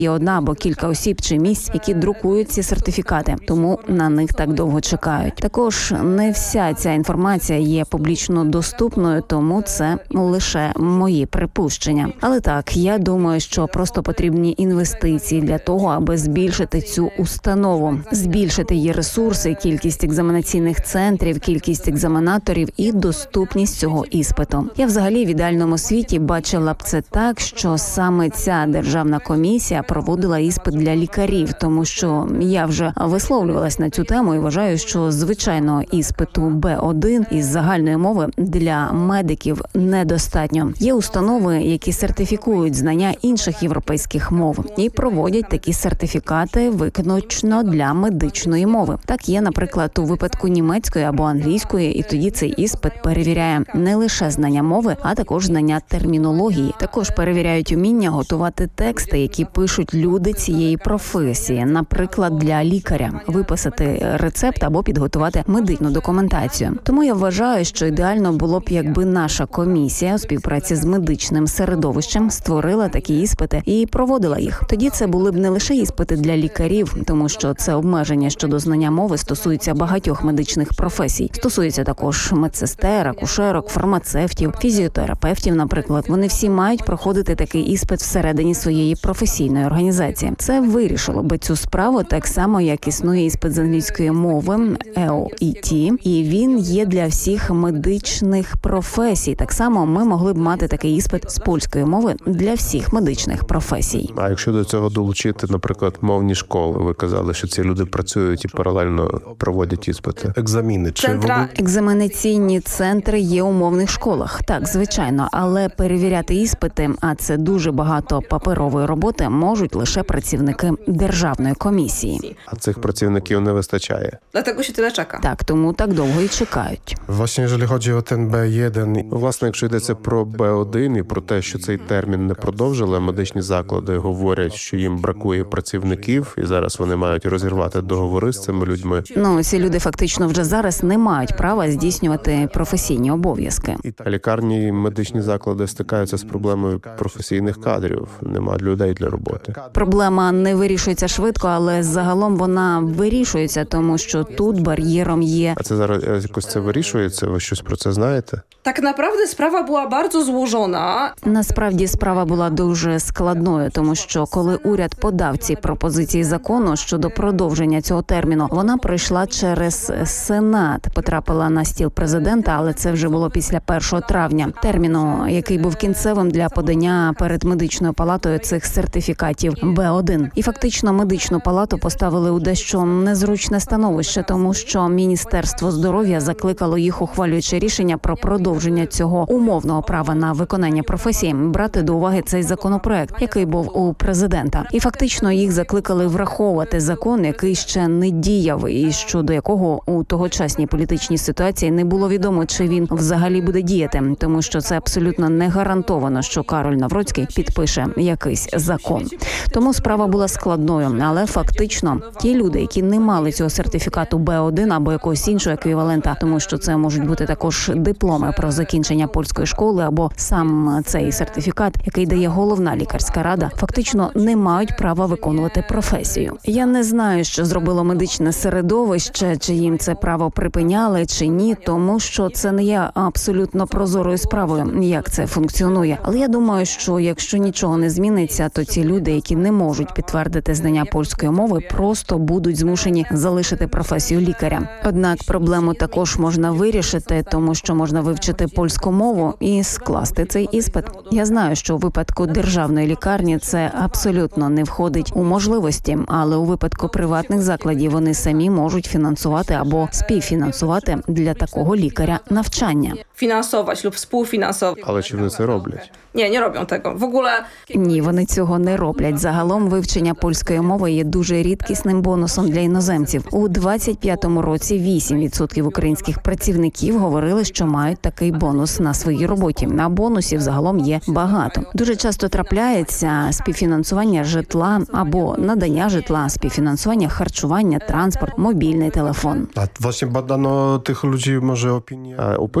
Є одна або кілька осіб чи місць, які друкують ці сертифікати, тому на них так довго чекають. Також не вся ця інформація є публічно доступною, тому це лише мої припущення. Але так, я думаю, що просто потрібні інвестиції для того, аби збільшити цю установу, збільшити її ресурси, кількість екзаменаційних центрів, кількість екзаменаторів і доступність цього іспиту. Я взагалі в ідеальному світі бачила б це так, що саме ця державна комісія проводила іспит для лікарів, тому що я вже висловлювалась на цю тему і вважаю, що звичайного іспиту Б1 із загальної мови для медиків недостатньо. Є установи, які сертифікують знання інших європейських мов і проводять такі сертифікати виключно для медичної мови. Так є, наприклад, у випадку німецької або англійської, і тоді цей іспит перевіряє не лише знання мови, а також знання термінології. Також перевіряють уміння готувати тексти, які пишуть люди цієї професії, наприклад, для лікаря, виписати рецепт або підготувати медичну документацію. Тому я вважаю, що ідеально було б, якби наша комісія у співпраці з медичним середовищем створила такі іспити і проводила їх. Тоді це були б не лише іспити для лікарів, тому що це обмеження щодо знання мови стосується багатьох медичних професій. Стосується також медсестер, акушерок, фармацевтів, фізіотерапевтів, наприклад. Вони всі мають проходити такий іспит всередині своєї професійної організації. Це вирішило би цю справу так само, як існує іспит з англійської мови EOET, і він є для всіх медичних професій. Так само ми могли б мати такий іспит з польської мови для всіх медичних професій. А якщо до цього долучити, наприклад, мовні школи, ви казали, що ці люди працюють і паралельно проводять іспити. Екзаміни. Екзаменаційні центри є у мовних школах. Так, звичайно, але перевіряти іспити, а це дуже багато паперової роботи, можуть лише працівники державної комісії. А цих працівників не вистачає. Dlatego się tyle czeka. Так, тому так довго і чекають. Właśnie, jeżeli chodzi o ten B1. Власне, якщо йдеться про Б1 і про те, що цей термін не продовжили, медичні заклади говорять, що їм бракує працівників, і зараз вони мають розірвати договори з цими людьми. Ну, ці люди фактично вже зараз не мають права здійснювати професійні обов'язки. А лікарні і медичні заклади стикаються з проблемою професійних кадрів. Нема людей для роботи. Проблема не вирішується швидко, але загалом вона вирішується, тому що тут бар'єром є. А це зараз якось це вирішується? Ви щось про це знаєте? Tak naprawdę sprawa była bardzo złożona. Насправді справа була дуже складною, тому що коли уряд подав ці пропозиції закону щодо продовження цього терміну, вона пройшла через Сенат, потрапила на стіл президента, але це вже було після 1 травня. Терміну, який був кінцевим для подання перед медичною палатою цих сертифікатів Б1. І фактично медичну палату поставили у дещо незручне становище, тому що Міністерство здоров'я закликало їх, ухвалюючи рішення про продовження цього умовного права на виконання професії, брати до уваги цей законопроект, який був у президента. І фактично їх закликали враховувати закон, який ще не діяв і щодо якого у тогочасній політичній ситуації не було відомо, чи він взагалі буде діяти, тому що це абсолютно не гарантовано, що Кароль Навроцький підпише якийсь закон. Тому справа була складною, але фактично ті люди, які не мали цього сертифікату Б1 або якогось іншого еквівалента, тому що це можуть бути також дипломи про закінчення польської школи або сам цей сертифікат, який дає головна лікарська рада, фактично не мають права виконувати професію. Я не знаю, що зробило медичне середовище, чи їм це право припиняли, чи ні, тому що це не є абсолютно прозорою справою, як це функціонує. Але я думаю, що якщо нічого не зміниться, то ці люди, які не можуть підтвердити знання польської мови, просто будуть змушені залишити професію лікаря. Однак проблему також можна вирішити, тому що можна вивчити польську мову і скласти цей іспит. Я знаю, що у випадку державної лікарні це абсолютно не входить у можливості, але у випадку приватних закладів вони самі можуть фінансувати або співфінансувати для такого лікаря навчання. Finansować lub współfinansować. Але чи вони це роблять? Nie robią tego. W ogóle Ні, вони цього не роблять. Загалом вивчення польської мови є дуже рідкісним бонусом для іноземців. У 25-му році 8% українських працівників говорили, що мають такий бонус на своїй роботі. А бонусів загалом є багато. Дуже часто трапляється співфінансування житла або надання житла, співфінансування харчування, транспорт, мобільний телефон. A właśnie badano tych ludzi, może opinię. А опитували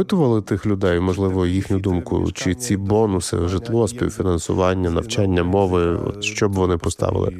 тих людей, можливо, їхню думку, чи ці бонуси, житло, співфінансування, навчання мови, от що б вони поставили?